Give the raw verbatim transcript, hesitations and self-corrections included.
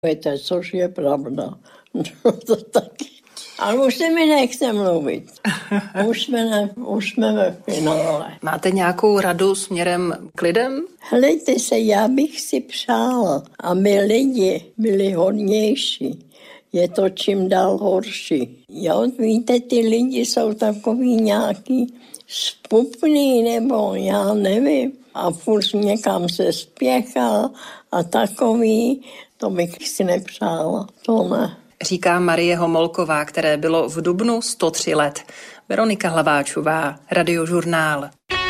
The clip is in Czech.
Víte, což je pravda. No to taky. Ale už se mi nechce mluvit. Už jsme, ne, už jsme ve finále. Máte nějakou radu směrem k lidem? Helejte se, já bych si přála, aby lidi byli hodnější. Je to čím dál horší. Jo, víte, ty lidi jsou takový nějaký spupný, nebo já nevím. A furt někam se spěchá a takový, to bych si nepřála, to ne. Říká Marie Homolková, které bylo v dubnu sto tři let. Veronika Hlaváčová, Radiožurnál.